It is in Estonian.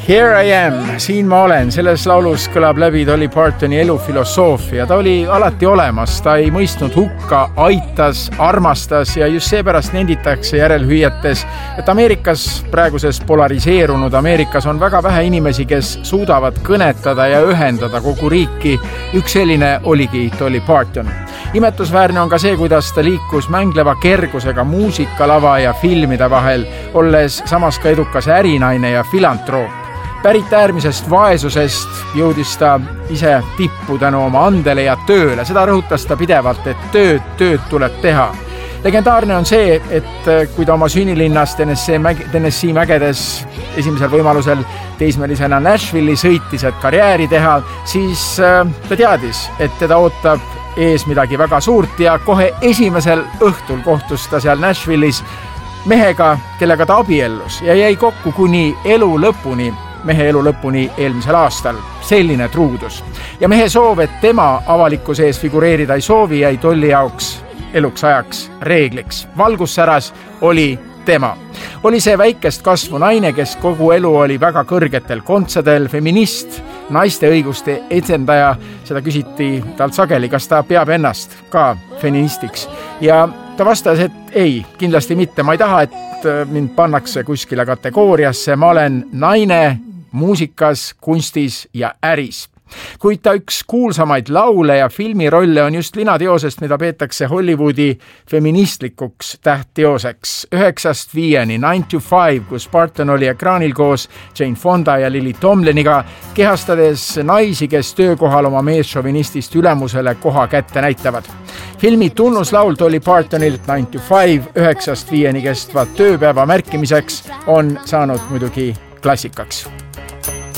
Here I am, siin ma olen. Selles laulus kõlab läbi Dolly Partoni elufilosoofia. Ta oli alati olemas, ta ei mõistnud hukka, aitas, armastas ja just seepärast nenditakse järelhüüetes, et Ameerikas, praeguses polariseerunud Ameerikas on väga vähe inimesi, kes suudavad kõnetada ja ühendada kogu riiki. Üks selline oligi Dolly Parton. Imetusväärne on ka see, kuidas ta liikus mängleva kergusega muusikalava ja filmide vahel, olles samas ka edukas ärinaine ja filantroop. Pärit äärmisest vaesusest jõudis ta ise tippu tänu oma andele ja tööle. Seda rõhutas ta pidevalt, et tööd tuleb teha. Legendaarne on see, et kui ta oma sünnilinnas Tennessee mägedes esimesel võimalusel teismelisena Nashville'i sõitis, et karjääri teha, siis ta teadis, et teda ootab ees midagi väga suurt ja kohe esimesel õhtul kohtus ta seal Nashville'is mehega, kellega ta abiellus ja jäi kokku kuni mehe elu lõpuni eelmisel aastal. Selline truudus. Ja mehe soov, et tema avalikkuse ees figureerida ei soovi, jäi Dolly jaoks eluks ajaks reegliks. Valgussäras oli tema. Oli see väikest kasvu naine, kes kogu elu oli väga kõrgetel kontsadel, feminist, naiste õiguste edendaja. Seda küsiti talt sageli, kas ta peab ennast ka feministiks. Ja ta vastas, et ei, kindlasti mitte. Ma ei taha, et mind pannakse kuskile kategooriasse. Ma olen naine muusikas, kunstis ja äris. Kuid ta üks kuulsamaid laule ja filmirolle on just linateosest, mida peetakse Hollywoodi feministlikuks tähtteoseks. 9–5, 9–5, kus Parton oli ekraanil koos Jane Fonda ja Lily Tomliniga, kehastades naisi, kes töökohal oma meesšovinistist ülemusele koha kätte näitavad. Filmi tunnuslaul Dolly Partonilt 9–5, 9–5 kestva tööpäeva märkimiseks on saanud muidugi klassikaks.